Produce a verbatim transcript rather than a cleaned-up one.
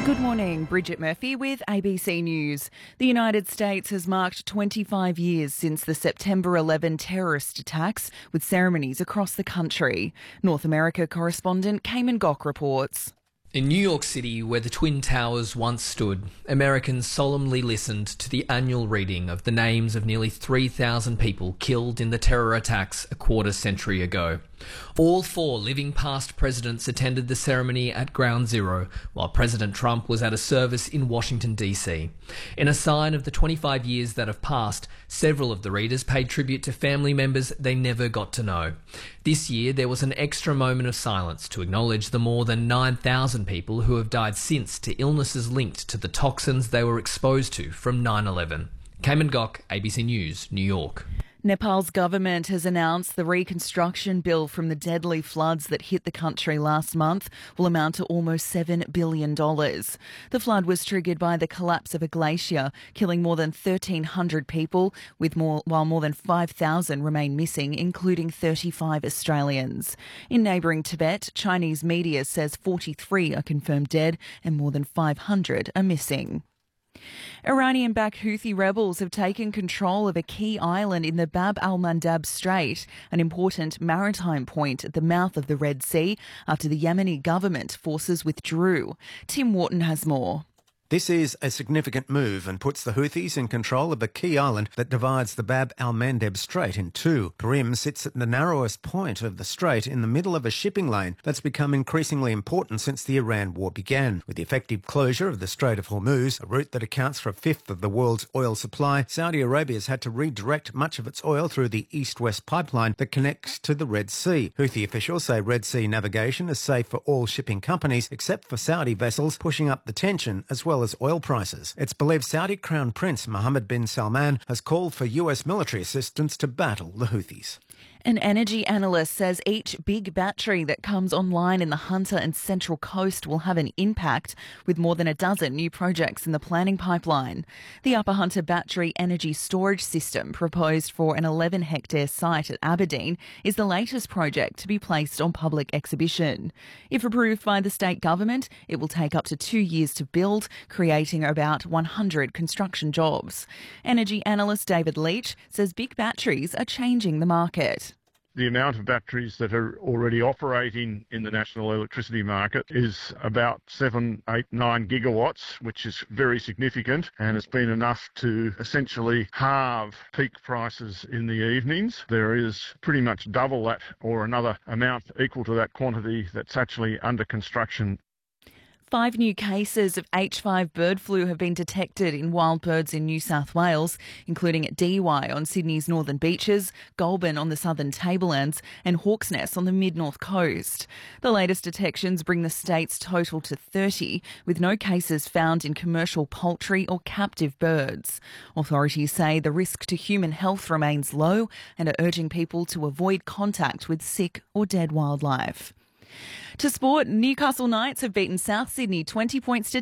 Good morning, Bridget Murphy with A B C News. The United States has marked twenty-five years since the September eleventh terrorist attacks, with ceremonies across the country. North America correspondent Cayman Gock reports. In New York City, where the Twin Towers once stood, Americans solemnly listened to the annual reading of the names of nearly three thousand people killed in the terror attacks a quarter century ago. All four living past presidents attended the ceremony at Ground Zero, while President Trump was at a service in Washington, D C. In a sign of the twenty-five years that have passed, several of the readers paid tribute to family members they never got to know. This year, there was an extra moment of silence to acknowledge the more than nine thousand people who have died since to illnesses linked to the toxins they were exposed to from nine eleven. Cayman Gock, A B C News, New York. Nepal's government has announced the reconstruction bill from the deadly floods that hit the country last month will amount to almost seven billion dollars. The flood was triggered by the collapse of a glacier, killing more than thirteen hundred people, with more, while more than five thousand remain missing, including thirty-five Australians. In neighbouring Tibet, Chinese media says forty-three are confirmed dead and more than five hundred are missing. Iranian-backed Houthi rebels have taken control of a key island in the Bab al-Mandab Strait, an important maritime point at the mouth of the Red Sea, after the Yemeni government forces withdrew. Tim Wharton has more. This is a significant move and puts the Houthis in control of a key island that divides the Bab al-Mandeb Strait in two. Tarim sits at the narrowest point of the strait in the middle of a shipping lane that's become increasingly important since the Iran war began. With the effective closure of the Strait of Hormuz, a route that accounts for a fifth of the world's oil supply, Saudi Arabia has had to redirect much of its oil through the east-west pipeline that connects to the Red Sea. Houthi officials say Red Sea navigation is safe for all shipping companies except for Saudi vessels, pushing up the tension as well as oil prices. It's believed Saudi Crown Prince Mohammed bin Salman has called for U S military assistance to battle the Houthis. An energy analyst says each big battery that comes online in the Hunter and Central Coast will have an impact, with more than a dozen new projects in the planning pipeline. The Upper Hunter Battery Energy Storage System, proposed for an eleven hectare site at Aberdeen, is the latest project to be placed on public exhibition. If approved by the state government, it will take up to two years to build, creating about one hundred construction jobs. Energy analyst David Leach says big batteries are changing the market. The amount of batteries that are already operating in the national electricity market is about seven, eight, nine gigawatts, which is very significant, and it's been enough to essentially halve peak prices in the evenings. There is pretty much double that or another amount equal to that quantity that's actually under construction. Five new cases of H five bird flu have been detected in wild birds in New South Wales, including at Dee Why on Sydney's northern beaches, Goulburn on the southern tablelands and Hawk's Nest on the mid-north coast. The latest detections bring the state's total to thirty, with no cases found in commercial poultry or captive birds. Authorities say the risk to human health remains low and are urging people to avoid contact with sick or dead wildlife. To sport, Newcastle Knights have beaten South Sydney twenty points to